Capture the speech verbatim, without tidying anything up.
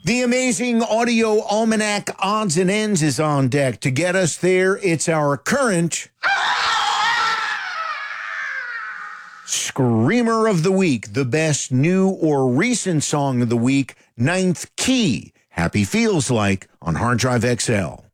The amazing Audio Almanac Odds and Ends is on deck. To get us there, it's our current Screamer of the Week, the best new or recent song of the week, Ninth Key. Happy Feels Like on Hard Drive X L.